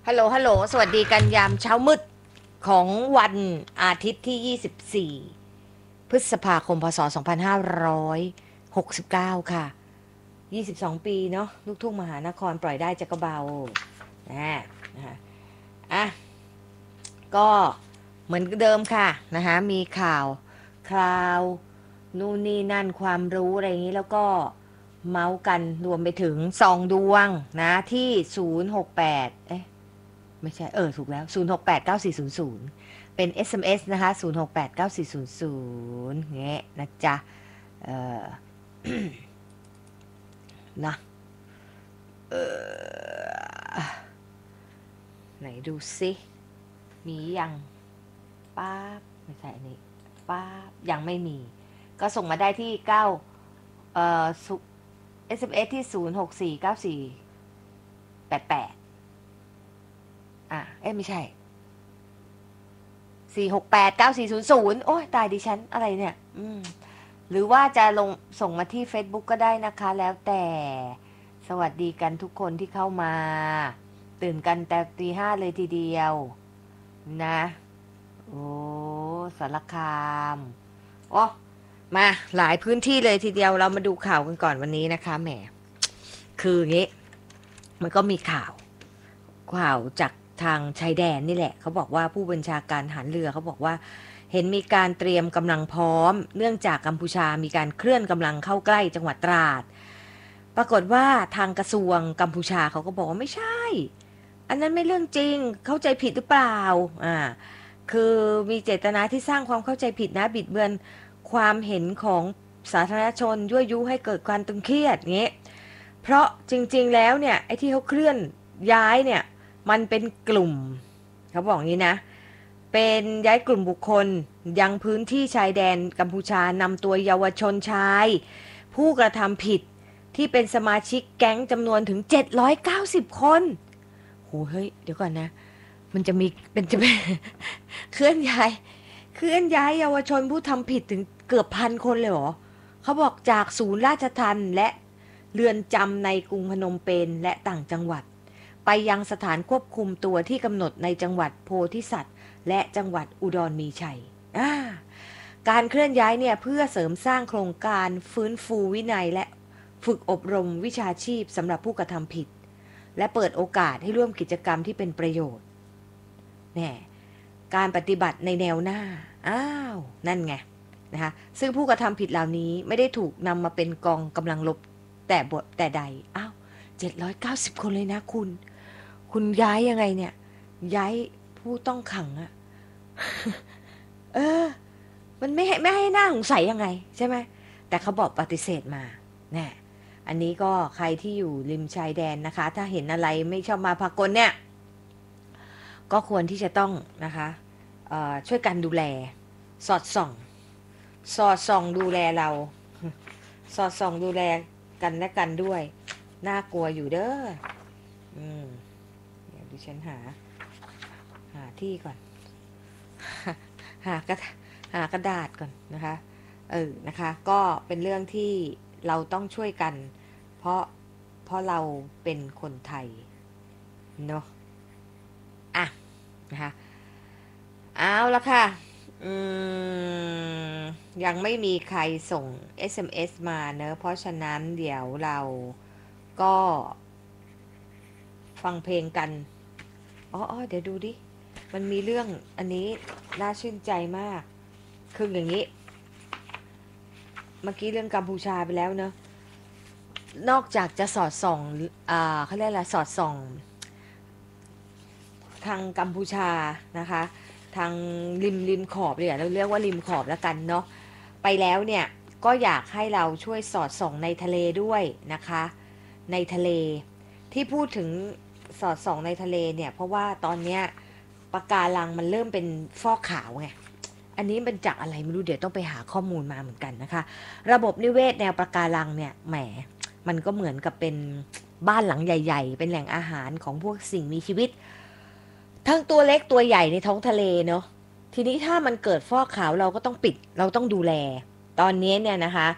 ฮัลโหลฮัลโหลสวัสดีกันยามเช้ามืดของวันอาทิตย์ที่24พฤษภาคมพศ2569ค่ะ22ปีเนาะลูกทุ่งมหานครปล่อยได้จะกระเบานะอ่ะก็เหมือนเดิมค่ะนะคะมีข่าวคราวนู่นนี่นั่นความรู้อะไรอย่างนี้แล้วก็เมาส์กันรวมไปถึงส่องดวงนะที่068ไม่ใช่ถูกแล้ว068940เป็น SMS นะคะ068940เงี้ยนะจ๊ะเอ่อนะเออไหนดูซิมียังป้าไม่ใช่อันนี้ป้ายังไม่มีก็ส่งมาได้ที่9เอ่อ SMS ที่06494888ไม่ใช่4689400โอ้ยตายดิฉันอะไรเนี่ยหรือว่าจะส่งมาที่ Facebook ก็ได้นะคะแล้วแต่สวัสดีกันทุกคนที่เข้ามาตื่นกันแต่ตี 5เลยทีเดียวนะโอ้สารคามโอ้มาหลายพื้นที่เลยทีเดียวเรามาดูข่าวกันก่อนวันนี้นะคะแหมคืออย่างงี้มันก็มีข่าวจากทางชายแดนนี่แหละเขาบอกว่าผู้บัญชาการทหารเรือเขาบอกว่าเห็นมีการเตรียมกำลังพร้อมเนื่องจากกัมพูชามีการเคลื่อนกำลังเข้าใกล้จังหวัดตราดปรากฏว่าทางกระทรวงกัมพูชาเขาก็บอกว่าไม่ใช่อันนั้นไม่เรื่องจริงเข้าใจผิดหรือเปล่าคือมีเจตนาที่สร้างความเข้าใจผิดนะบิดเบือนความเห็นของสาธารณชนยั่วยุให้เกิดความตึงเครียดเงี้ยเพราะจริงๆแล้วเนี่ยไอ้ที่เขาเคลื่อนย้ายเนี่ยมันเป็นกลุ่มเขาบอกงี้นะเป็นย้ายกลุ่มบุคคลยังพื้นที่ชายแดนกัมพูชานำตัวเยาวชนชายผู้กระทำผิดที่เป็นสมาชิกแก๊งจำนวนถึง790คนโหเฮ้ยเดี๋ยวก่อนนะมันจะเป็นเคลื่อนย้ายเยาวชนผู้ทำผิดถึงเกือบ1,000 คนเลยเหรอเขาบอกจากศูนย์ราชทัณฑ์และเรือนจำในกรุงพนมเปญและต่างจังหวัดไปยังสถานควบคุมตัวที่กำหนดในจังหวัดโพธิสัตว์และจังหวัดอุดรมีชัยการเคลื่อนย้ายเนี่ยเพื่อเสริมสร้างโครงการฟื้นฟูวินัยและฝึกอบรมวิชาชีพสำหรับผู้กระทำผิดและเปิดโอกาสให้ร่วมกิจกรรมที่เป็นประโยชน์แน่การปฏิบัติในแนวหน้านั่นไงนะคะซึ่งผู้กระทำผิดเหล่านี้ไม่ได้ถูกนำมาเป็นกองกำลังรบแต่ใด790 คนเลยนะคุณย้ายยังไงเนี่ยย้ายผู้ต้องขังอะมันไม่ให้หน้าสงสัยยังไงใช่ไหมแต่เขาบอกปฏิเสธมาแน่อันนี้ก็ใครที่อยู่ริมชายแดนนะคะถ้าเห็นอะไรไม่ชอบมาพากลเนี่ยก็ควรที่จะต้องนะคะช่วยกันดูแลสอดส่องดูแลเราสอดส่องดูแลกันและกันด้วยน่ากลัวอยู่เด้อเดี๋ยวดิฉันหาที่ก่อนหากระดาษก่อนนะคะนะคะก็เป็นเรื่องที่เราต้องช่วยกันเพราะเราเป็นคนไทยเนาะนะคะเอาละค่ะยังไม่มีใครส่ง SMS มาเนอะเพราะฉะนั้นเดี๋ยวเราก็ฟังเพลงกันเดี๋ยวดูดิมันมีเรื่องอันนี้น่าชื่นใจมากคืออย่างนี้เมื่อกี้เรื่องกัมพูชาไปแล้วเนอะนอกจากจะสอดส่องเขาเรียกอะไรสอดส่องทางกัมพูชานะคะทางริมขอบเลยเราเรียกว่าริมขอบแล้วกันเนาะไปแล้วเนี่ยก็อยากให้เราช่วยสอดส่องในทะเลด้วยนะคะในทะเลที่พูดถึงสอดส่องในทะเลเนี่ยเพราะว่าตอนเนี้ยปะการังมันเริ่มเป็นฟอกขาวไงอันนี้เป็นจากอะไรไม่รู้เดี๋ยวต้องไปหาข้อมูลมาเหมือนกันนะคะระบบนิเวศแนวปะการังเนี่ยแหมมันก็เหมือนกับเป็นบ้านหลังใหญ่ๆเป็นแหล่งอาหารของพวกสิ่งมีชีวิตทั้งตัวเล็กตัวใหญ่ในท้องทะเลเนาะทีนี้ถ้ามันเกิดฟอกขาวเราก็ต้องปิดเราต้องดูแลตอนนี้เนี่ยนะคะ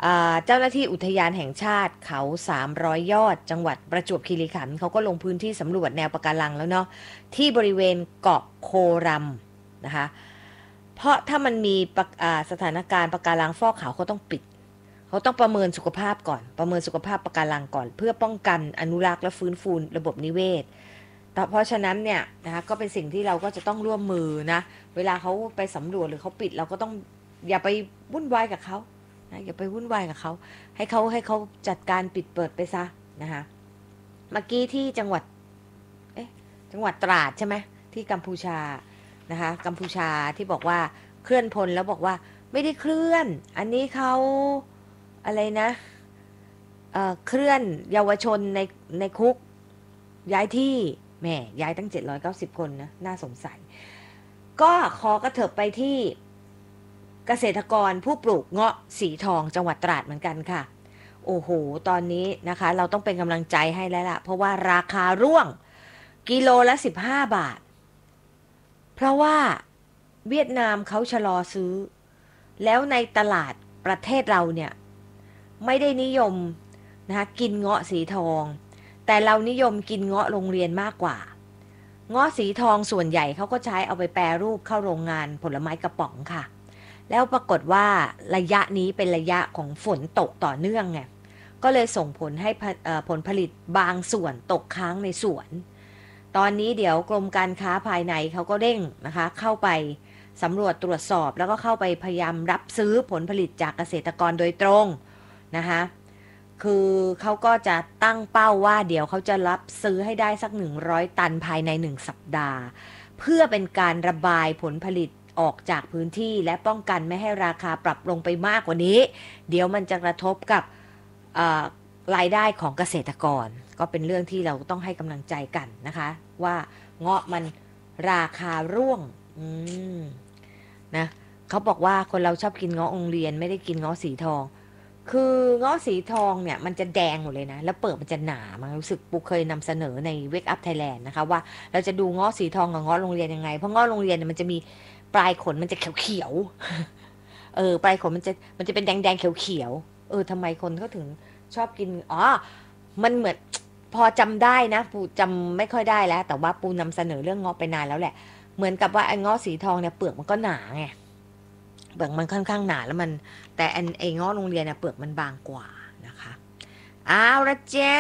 เจ้าหน้าที่อุทยานแห่งชาติเขา300 ยอดจังหวัดประจวบคีรีขันธ์เขาก็ลงพื้นที่สำรวจแนวปะการังแล้วเนาะที่บริเวณเกาะโครัมนะคะเพราะถ้ามันมีสถานการณ์ปะการังฟอกขาวเขาต้องปิดเขาต้องประเมินสุขภาพก่อนประเมินสุขภาพปะการังก่อนเพื่อป้องกันอนุรักษ์และฟื้นฟูระบบนิเวศแต่เพราะฉะนั้นเนี่ยนะคะก็เป็นสิ่งที่เราก็จะต้องร่วมมือนะเวลาเขาไปสำรวจหรือเขาปิดเราก็ต้องอย่าไปวุ่นวายกับเขาอย่าไปวุ่นวายกับเขาให้เขาจัดการปิดเปิดไปซะนะคะเมื่อกี้ที่จังหวัดจังหวัดตราดใช่ไหมที่กัมพูชานะคะกัมพูชาที่บอกว่าเคลื่อนพลแล้วบอกว่าไม่ได้เคลื่อนอันนี้เขาอะไรนะเคลื่อนเยาวชนในคุกย้ายที่แม่ย้ายตั้ง790 คนนะน่าสงสัยก็ขอกระเถิบไปที่เกษตรกรผู้ปลูกเงาะสีทองจังหวัดตราดเหมือนกันค่ะโอ้โหตอนนี้นะคะเราต้องเป็นกำลังใจให้แล้วล่ะเพราะว่าราคาร่วงกิโลละ15 บาทเพราะว่าเวียดนามเขาชะลอซื้อแล้วในตลาดประเทศเราเนี่ยไม่ได้นิยมนะคะกินเงาะสีทองแต่เรานิยมกินเงาะโรงเรียนมากกว่าเงาะสีทองส่วนใหญ่เขาก็ใช้เอาไปแปรรูปเข้าโรงงานผลไม้กระป๋องค่ะแล้วปรากฏว่าระยะนี้เป็นระยะของฝนตกต่อเนื่องไงก็เลยส่งผลให้ผลผลิตบางส่วนตกค้างในสวนตอนนี้เดี๋ยวกรมการค้าภายในเขาก็เร่งนะคะเข้าไปสำรวจตรวจสอบแล้วก็เข้าไปพยายามรับซื้อผลผลิตจากเกษตรกรโดยตรงนะคะคือเขาก็จะตั้งเป้าว่าเดี๋ยวเขาจะรับซื้อให้ได้สัก100 ตันภายใน1 สัปดาห์เพื่อเป็นการระบายผลผลิตออกจากพื้นที่และป้องกันไม่ให้ราคาปรับลงไปมากกว่านี้เดี๋ยวมันจะกระทบกับรายได้ของเกษตรกรก็เป็นเรื่องที่เราต้องให้กำลังใจกันนะคะว่าเงาะมันราคาร่วงนะเขาบอกว่าคนเราชอบกินเงาะโรงเรียนไม่ได้กินเงาะสีทองคือเงาะสีทองเนี่ยมันจะแดงหมดเลยนะแล้วเปลือกมันจะหนามันรู้สึกปูเคยนำเสนอใน Wake Up Thailand นะคะว่าเราจะดูเงาะสีทองกับเงาะโรงเรียนยังไงเพราะเงาะโรงเรียนเนี่ยมันจะมีปลายขนมันจะเขียวๆปลายขนมันจะเป็นแดงๆเขียวๆทำไมคนเขาถึงชอบกินมันเหมือนพอจำได้นะปูจำไม่ค่อยได้แล้วแต่ว่าปูนำเสนอเรื่องเงาะไปนานแล้วแหละเหมือนกับว่าไอ้เงาะสีทองเนี่ยเปลือกมันก็หนาไงเปลือกมันค่อนข้างหนาแล้วมันแต่ไอ้เงาะโรงเรียนเนี่ยเปลือกมันบางกว่านะคะเอาละจ้า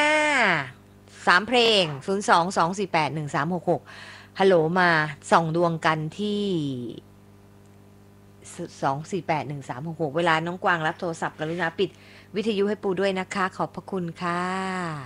3 เพลง02-248-1366ฮัลโหลมาส่องดวงกันที่248-1366เวลาน้องกวางรับโทรศัพท์กรุณาปิดวิทยุให้ปูด้วยนะคะขอบพระคุณค่ะ